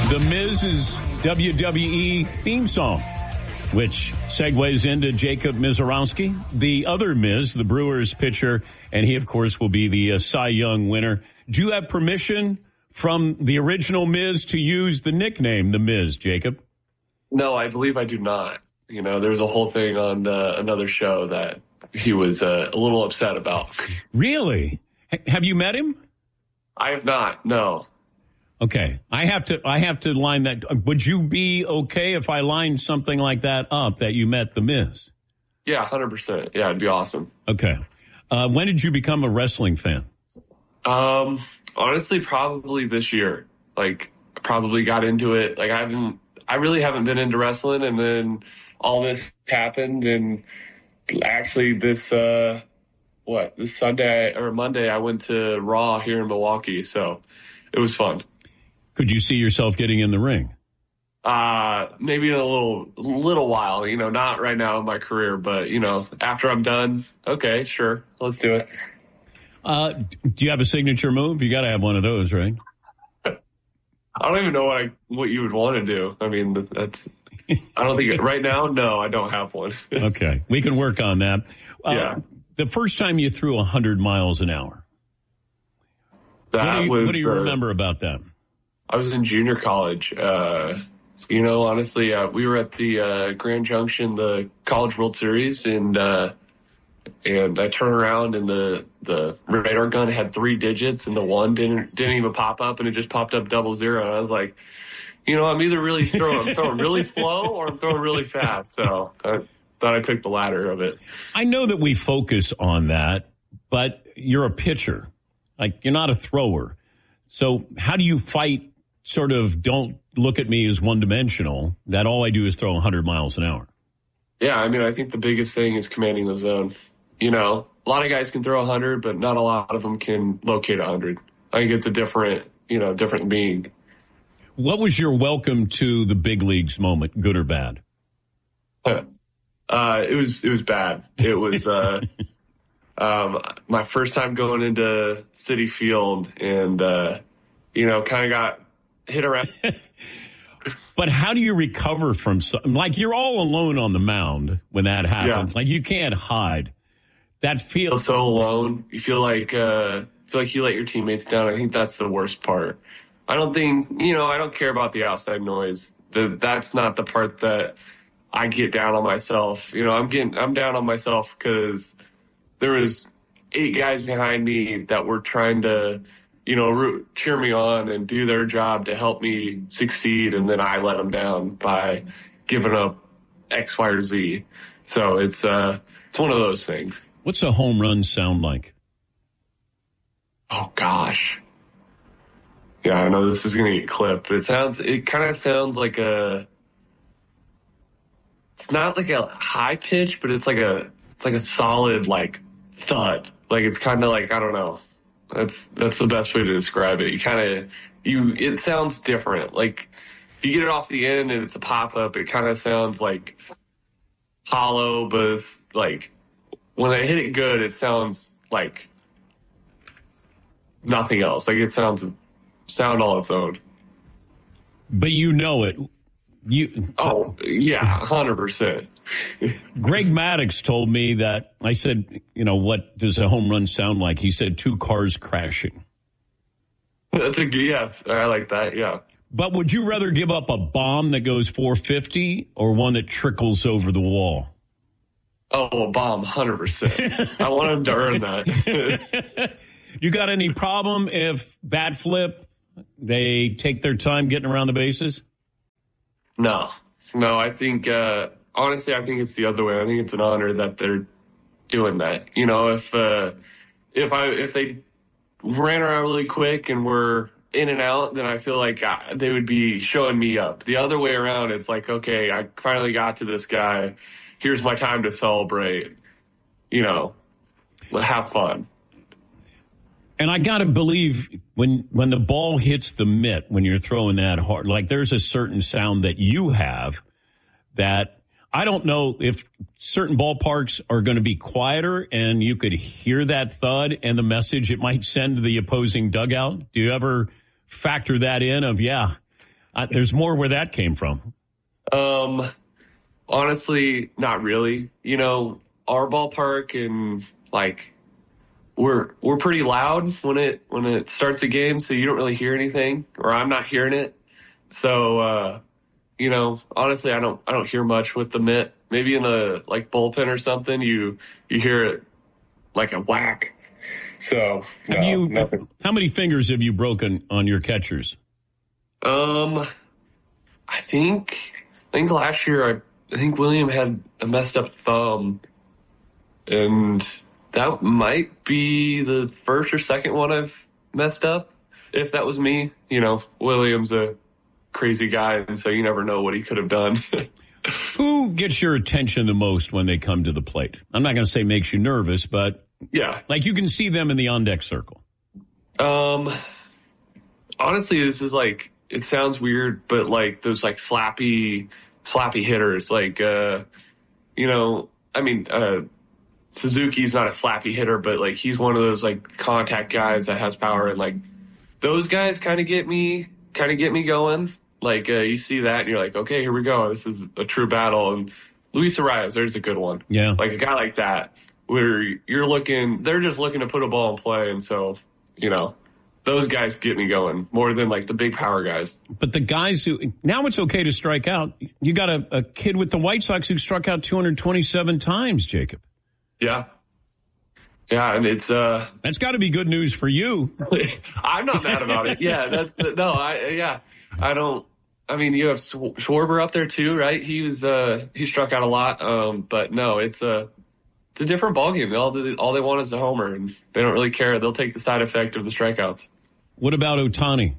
The Miz's WWE theme song, which segues into Jacob Misiorowski, the other Miz, the Brewers pitcher, and he, of course, will be the Cy Young winner. Do you have permission from the original Miz to use the nickname The Miz, Jacob? No, I believe I do not. You know, there's a whole thing on another show that he was a little upset about. Really? Have you met him? I have not, no. Okay. I have to line that. Would you be okay if I lined something like that up, that you met The Miz? Yeah, 100%. Yeah, it'd be awesome. Okay. When did you become a wrestling fan? Honestly, probably this year. Like, probably got into it. Like, I really haven't been into wrestling, and then all this happened, and actually this Sunday or Monday I went to Raw here in Milwaukee, so it was fun. Could you see yourself getting in the ring? Maybe in a little while, you know, not right now in my career, but, you know, after I'm done, okay, sure, let's do it. Do you have a signature move? You got to have one of those, right? I don't even know what you would want to do. I mean, I don't think right now, no, I don't have one. Okay, we can work on that. Yeah. The first time you threw 100 miles an hour, what do you remember about that? I was in junior college. You know, honestly, we were at the Grand Junction, the College World Series, and I turned around, and the radar gun had 3 digits, and the 1 didn't even pop up, and it just popped up 00. And I was like, you know, I'm either I'm throwing really slow or I'm throwing really fast. So I thought I took the latter of it. I know that we focus on that, but you're a pitcher. Like, you're not a thrower. So how do you fight sort of don't look at me as one-dimensional, that all I do is throw 100 miles an hour? Yeah, I mean, I think the biggest thing is commanding the zone. You know, a lot of guys can throw 100, but not a lot of them can locate 100. I think it's a different being. What was your welcome to the big leagues moment, good or bad? It was bad. It was my first time going into Citi Field, and you know, kind of got hit around. But how do you recover from something? Like, you're all alone on the mound when that happens. Yeah. Like, you can't hide. That feels so alone. You feel like you let your teammates down. I think that's the worst part. I don't care about the outside noise. That's not the part that I get down on myself. You know, I'm down on myself because there was 8 guys behind me that were trying to, you know, cheer me on and do their job to help me succeed, and then I let them down by giving up X, Y, or Z. So it's one of those things. What's a home run sound like? Oh gosh. Yeah, I know this is going to get clipped, but it kind of sounds like it's not like a high pitch, but it's like a solid, like, thud. Like, it's kind of like, I don't know. That's the best way to describe it. It sounds different. Like, if you get it off the end and it's a pop-up, it kind of sounds like hollow, but it's like, when I hit it good, it sounds like nothing else. Like, it sound all its own. But you know it. Oh, yeah, 100%. Greg Maddux told me that, I said, you know, what does a home run sound like? He said 2 cars crashing. Yes, I like that, yeah. But would you rather give up a bomb that goes 450 or one that trickles over the wall? Oh, a bomb, 100%. I want him to earn that. You got any problem if bat flip, they take their time getting around the bases? No, I think, honestly, I think it's the other way. I think it's an honor that they're doing that. You know, if they ran around really quick and were in and out, then I feel like they would be showing me up. The other way around, it's like, okay, I finally got to this guy. Here's my time to celebrate. You know, have fun. And I got to believe when the ball hits the mitt, when you're throwing that hard, like, there's a certain sound that you have that I don't know if certain ballparks are going to be quieter and you could hear that thud and the message it might send to the opposing dugout. Do you ever factor that in of, yeah, There's more where that came from. Honestly, not really. Our ballpark and like we're pretty loud when it starts a game, so you don't really hear anything, or I'm not hearing it. So honestly, I don't hear much with the mitt. Maybe in a like bullpen or something, you hear it like a whack. So nothing. How many fingers have you broken on your catchers? I think last year I think William had a messed up thumb, and that might be the first or second one I've messed up. If that was me, William's a crazy guy, and so you never know what he could have done. Who gets your attention the most when they come to the plate? I'm not going to say makes you nervous, but yeah, like you can see them in the on-deck circle. Honestly, this is like, it sounds weird, but like those like slappy hitters, like Suzuki's not a slappy hitter, but like he's one of those like contact guys that has power, and like those guys kind of get me going. Like you see that and you're like, okay, here we go. This is a true battle. And Luis Arias, there's a good one. Yeah. Like a guy like that where they're just looking to put a ball in play. And so, those guys get me going more than like the big power guys. But the guys now it's okay to strike out. You got a kid with the White Sox who struck out 227 times, Jacob. Yeah. Yeah, and it's that's got to be good news for you. I'm not mad about it. Yeah, you have Schwarber up there too, right? He struck out a lot. But no, it's a different ballgame. All they want is a homer, and they don't really care. They'll take the side effect of the strikeouts. What about Ohtani?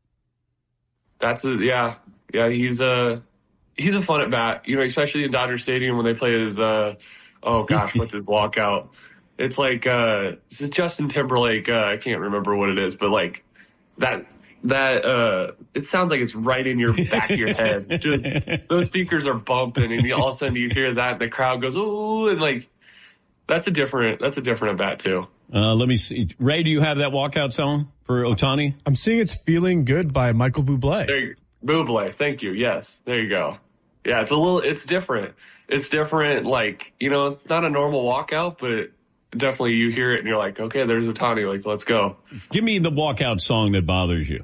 He's a fun at bat. Especially in Dodger Stadium when they play his what's his walkout? It's like it's Justin Timberlake. I can't remember what it is, but like that it sounds like it's right in your back of your head. Just those speakers are bumping, and all of a sudden you hear that, and the crowd goes ooh, and like that's a different at bat too. Let me see. Ray, do you have that walkout song for Ohtani? I'm seeing It's Feeling Good by Michael Bublé. Bublé, thank you. Yes, there you go. Yeah, it's different. It's different. Like it's not a normal walkout, but definitely you hear it and you're like, okay, there's Ohtani. Like, let's go. Give me the walkout song that bothers you.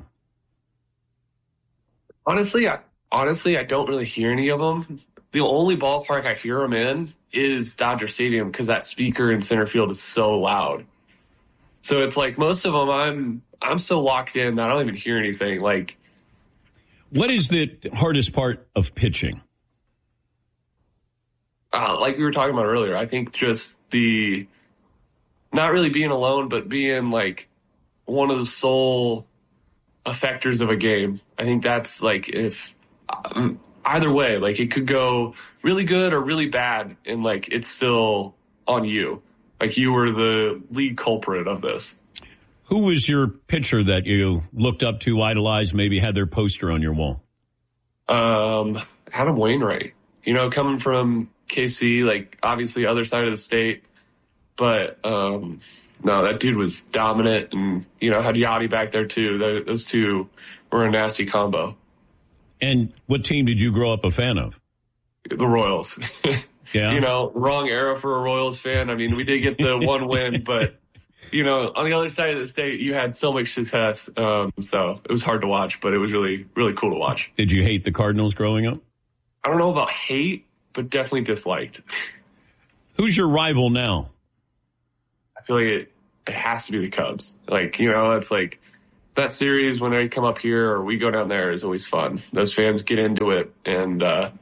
Honestly, I don't really hear any of them. The only ballpark I hear them in is Dodger Stadium because that speaker in center field is so loud. So it's like most of them I'm so locked in that I don't even hear anything. Like, what is the hardest part of pitching? Like we were talking about earlier, I think just the not really being alone, but being like one of the sole effectors of a game. I think that's like if either way, like it could go really good or really bad, and like it's still on you. Like you were the lead culprit of this. Who was your pitcher that you looked up to, idolized, maybe had their poster on your wall? Adam Wainwright. Coming from KC, like obviously other side of the state, but no, that dude was dominant, and had Yachty back there too. Those two were a nasty combo. And what team did you grow up a fan of? The Royals. Yeah. Wrong era for a Royals fan. I mean, we did get the one win, but on the other side of the state, you had so much success. So it was hard to watch, but it was really, really cool to watch. Did you hate the Cardinals growing up? I don't know about hate, but definitely disliked. Who's your rival now? I feel like it has to be the Cubs. Like, it's like that series when they come up here or we go down there is always fun. Those fans get into it, and,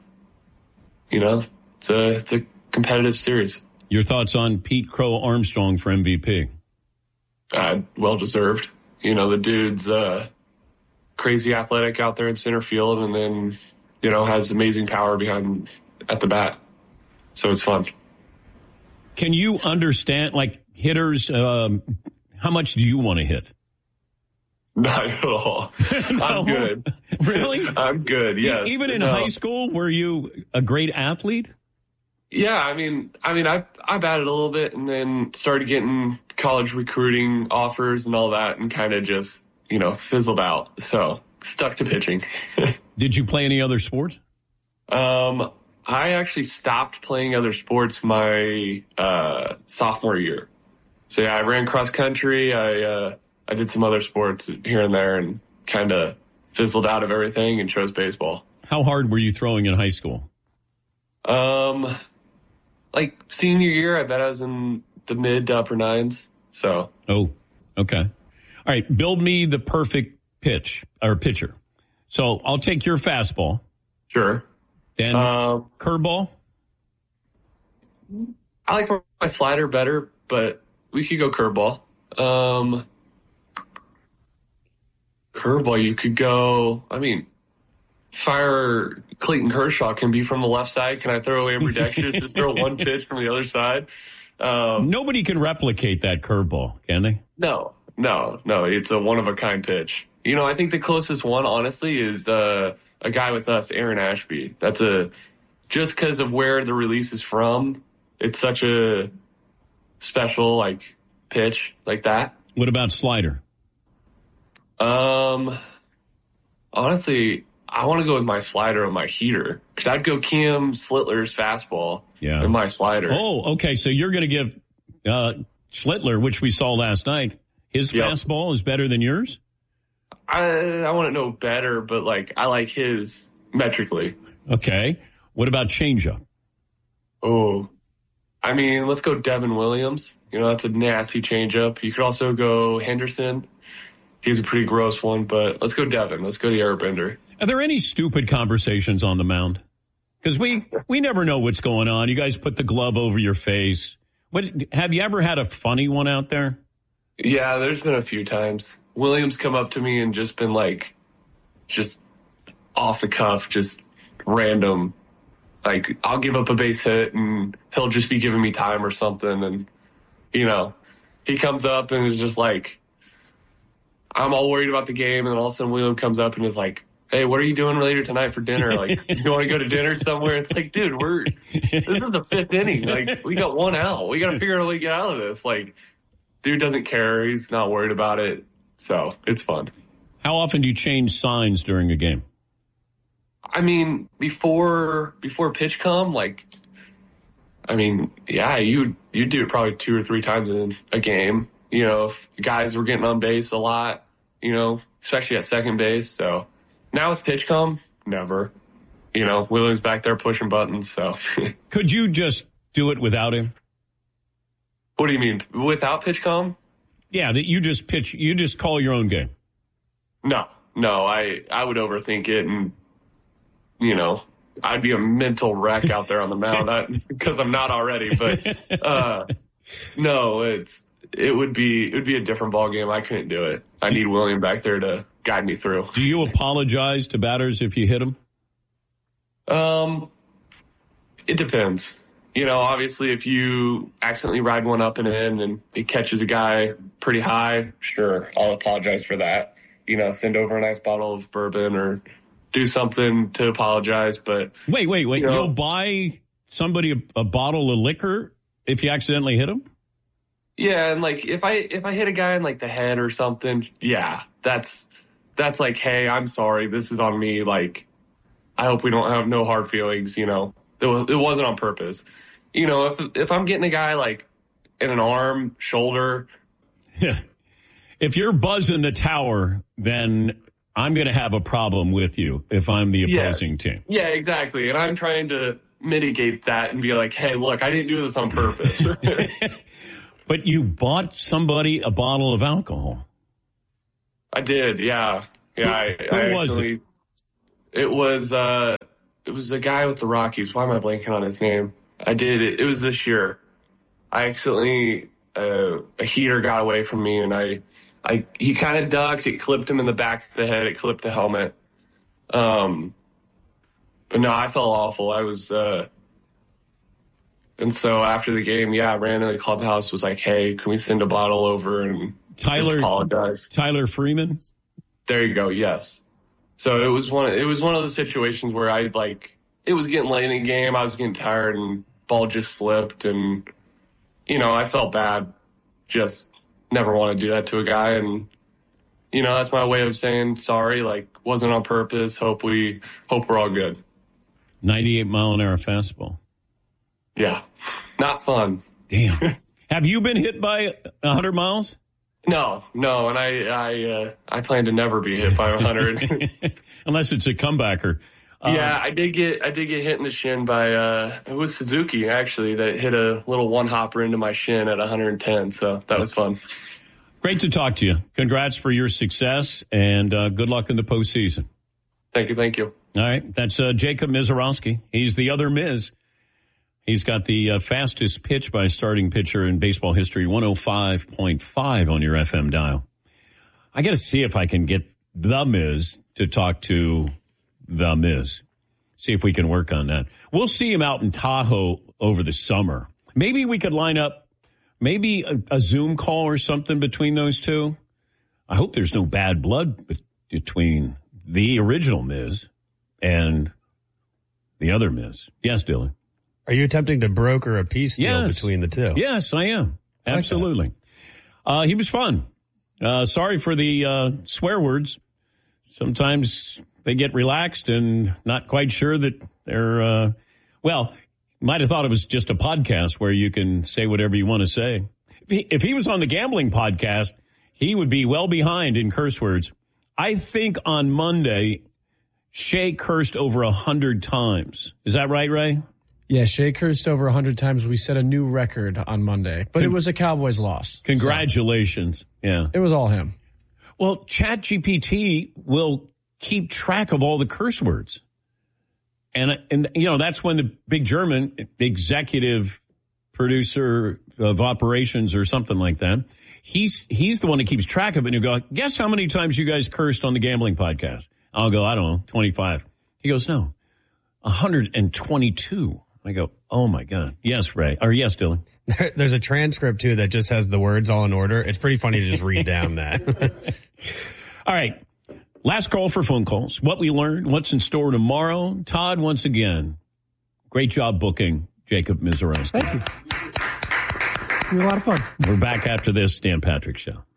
it's a competitive series. Your thoughts on Pete Crow Armstrong for MVP? Well deserved. The dude's crazy athletic out there in center field, and then, has amazing power behind at the bat. So it's fun. Can you understand, like, hitters, how much do you want to hit? Not at all. No? I'm good. Really? I'm good, yes. Even in high school, were you a great athlete? Yeah, I batted a little bit and then started getting college recruiting offers and all that and kind of just, fizzled out. So stuck to pitching. Did you play any other sports? I actually stopped playing other sports my sophomore year. So yeah, I ran cross country. I did some other sports here and there, and kind of fizzled out of everything and chose baseball. How hard were you throwing in high school? Like senior year, I bet I was in the mid to upper nines. So. Oh, okay. All right. Build me the perfect pitcher. So I'll take your fastball. Sure. Then curveball. I like my slider better, but we could go curveball. Curveball, you could go. I mean, fire Clayton Kershaw can be from the left side. Can I throw away ambidextrous to throw one pitch from the other side? Nobody can replicate that curveball, can they? No. It's a one-of-a-kind pitch. You know, I think the closest one, honestly, is a guy with us, Aaron Ashby. Just because of where the release is from, it's such a special, like, pitch like that. What about slider? Honestly, I want to go with my slider and my heater, because I'd go Cam Slitler's fastball and my slider. Oh, okay. So you're going to give Schlittler, which we saw last night, his fastball is better than yours? I want to know better, but I like his metrically. Okay. What about changeup? Oh, I mean, let's go Devin Williams. You know, that's a nasty changeup. You could also go Henderson. He's a pretty gross one, but let's go Devin. Let's go the airbender. Are there any stupid conversations on the mound? Because we never know what's going on. You guys put the glove over your face. Have you ever had a funny one out there? Yeah, there's been a few times. Williams come up to me and just been just off the cuff, just random. I'll give up a base hit and he'll just be giving me time or something. And, you know, he comes up and is just I'm all worried about the game. And all of a sudden William comes up and is like, hey, what are you doing later tonight for dinner? You want to go to dinner somewhere? It's like, dude, this is the fifth inning. We got one out. We got to figure out a way to get out of this. Dude doesn't care. He's not worried about it. So it's fun. How often do you change signs during a game? I mean, before pitch come, you do it probably 2 or 3 times in a game. You know, if guys were getting on base a lot, you know, especially at second base. So now with pitch come, never. You know, Williams back there pushing buttons. So could you just do it without him? What do you mean? Without pitch come? Yeah, that you just pitch, you just call your own game. No, I would overthink it, and, you know, I'd be a mental wreck out there on the mound because I'm not already. But no, it would be a different ball game. I couldn't do it. I need William back there to guide me through. Do you apologize to batters if you hit them? It depends. You know, obviously, if you accidentally ride one up and in and it catches a guy pretty high, sure, I'll apologize for that. You know, send over a nice bottle of bourbon or do something to apologize. But wait, you know, you'll buy somebody a bottle of liquor if you accidentally hit him? Yeah, and if I hit a guy in the head or something, yeah, that's hey, I'm sorry, this is on me. I hope we don't have no hard feelings. You know, it wasn't on purpose. You know, if I'm getting a guy in an arm, shoulder. Yeah. If you're buzzing the tower, then I'm going to have a problem with you if I'm the opposing team. Yeah, exactly. And I'm trying to mitigate that and be hey, look, I didn't do this on purpose. But you bought somebody a bottle of alcohol. I did, yeah. Yeah, Who was it? It was a guy with the Rockies. Why am I blanking on his name? I did it. It was this year. I accidentally a heater got away from me, and he kind of ducked. It clipped him in the back of the head. It clipped the helmet. But no, I felt awful. I was, and so after the game, I ran to the clubhouse. Was hey, can we send a bottle over and apologize? Tyler Freeman. There you go. Yes. So it was one of those situations where it was getting late in the game. I was getting tired and ball just slipped, and, you know, I felt bad. Just never want to do that to a guy. And, you know, that's my way of saying sorry. wasn't on purpose. Hope we're all good. 98-mile-an-hour fastball. Yeah, not fun. Damn. Have you been hit by 100 miles? No, and I plan to never be hit by 100. Unless it's a comebacker. Yeah, I did get hit in the shin by it was Suzuki actually that hit a little one hopper into my shin at 110. So that was fun. Great to talk to you. Congrats for your success and good luck in the postseason. Thank you. All right, that's Jacob Misiorowski. He's the other Miz. He's got the fastest pitch by a starting pitcher in baseball history, 105.5 on your FM dial. I got to see if I can get the Miz to talk to the Miz. See if we can work on that. We'll see him out in Tahoe over the summer. Maybe we could line up maybe a Zoom call or something between those two. I hope there's no bad blood between the original Miz and the other Miz. Yes, Dylan. Are you attempting to broker a peace deal between the two? Yes, I am. Absolutely. He was fun. Sorry for the swear words. Sometimes they get relaxed and not quite sure that they're, might have thought it was just a podcast where you can say whatever you want to say. If he was on the gambling podcast, he would be well behind in curse words. I think on Monday, Shea cursed over 100 times. Is that right, Ray? Yeah, Shea cursed over 100 times. We set a new record on Monday, but it was a Cowboys loss. Congratulations. So yeah. It was all him. Well, ChatGPT will keep track of all the curse words. And that's when the big German executive producer of operations or something like that, he's the one that keeps track of it. And he'll go, guess how many times you guys cursed on the gambling podcast? I'll go, I don't know, 25. He goes, no, 122. I go, oh, my God. Yes, Ray. Or yes, Dylan. There's a transcript, too, that just has the words all in order. It's pretty funny to just read down that. All right. Last call for phone calls. What we learned, what's in store tomorrow. Todd, once again, great job booking Jacob Misiorowski. Thank you. It was a lot of fun. We're back after this Dan Patrick Show.